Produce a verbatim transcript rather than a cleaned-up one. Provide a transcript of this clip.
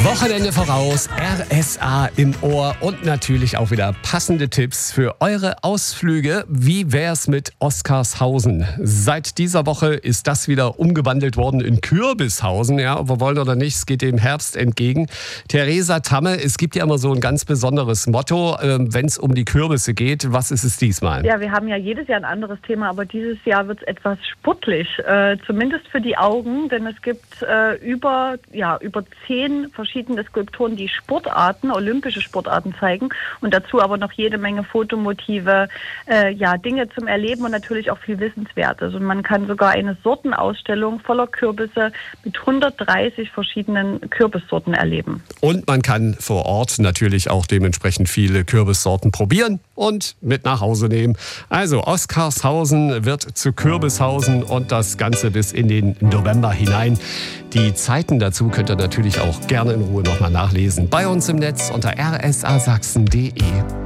Wochenende voraus, R S A im Ohr und natürlich auch wieder passende Tipps für eure Ausflüge. Wie wär's mit Oskarshausen? Seit dieser Woche ist das wieder umgewandelt worden in Kürbishausen. Ja, ob wir wollen oder nicht, es geht dem Herbst entgegen. Theresa Tamme, es gibt ja immer so ein ganz besonderes Motto, äh, wenn es um die Kürbisse geht. Was ist es diesmal? Ja, wir haben ja jedes Jahr ein anderes Thema, aber dieses Jahr wird es etwas sportlich, äh, zumindest für die Augen, denn es gibt äh, über, ja, über zehn verschiedene Skulpturen, die Sportarten, olympische Sportarten zeigen und dazu aber noch jede Menge Fotomotive, äh, ja, Dinge zum Erleben und natürlich auch viel Wissenswertes. Und man kann sogar eine Sortenausstellung voller Kürbisse mit hundertdreißig verschiedenen Kürbissorten erleben. Und man kann vor Ort natürlich auch dementsprechend viele Kürbissorten probieren und mit nach Hause nehmen. Also Oskarshausen wird zu Kürbishausen und das Ganze bis in den November hinein. Die Zeiten dazu könnt ihr natürlich auch gerne in Ruhe nochmal nachlesen. Bei uns im Netz unter r s a sachsen punkt d e.